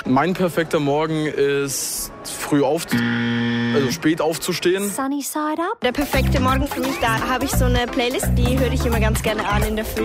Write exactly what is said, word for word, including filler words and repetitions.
Mein perfekter Morgen ist früh auf, also spät aufzustehen. Sunny Side Up. Der perfekte Morgen für mich, da habe ich so eine Playlist, die höre ich immer ganz gerne an in der Früh.